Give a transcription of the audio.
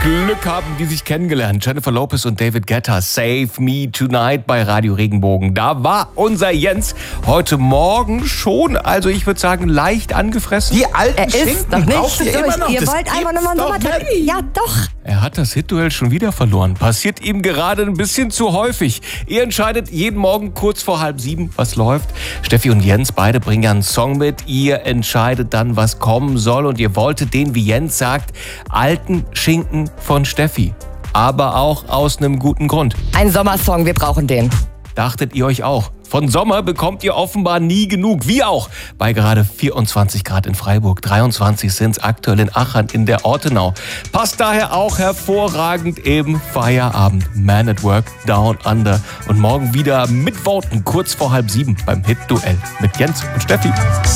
Glück haben die sich kennengelernt. Jennifer Lopez und David Guetta, Save Me Tonight bei Radio Regenbogen. Da war unser Jens heute Morgen schon, also ich würde sagen, leicht angefressen. Die alten Schinken braucht ihr immer noch. Ihr wollt einfach nochmal einen Sommertag. Ja, doch. Er hat das Hitduell schon wieder verloren. Passiert ihm gerade ein bisschen zu häufig. Ihr entscheidet jeden Morgen kurz vor 6:30, was läuft. Steffi und Jens, beide bringen ja einen Song mit. Ihr entscheidet dann, was kommen soll. Und ihr wolltet den, wie Jens sagt, alten Schinken von Steffi. Aber auch aus einem guten Grund. Ein Sommersong, wir brauchen den. Dachtet ihr euch auch? Von Sommer bekommt ihr offenbar nie genug. Wie auch bei gerade 24 Grad in Freiburg. 23 sind es aktuell in Achern in der Ortenau. Passt daher auch hervorragend im Feierabend. Man at Work, Down Under. Und morgen wieder mit Voten kurz vor 6:30 beim Hit-Duell mit Jens und Steffi.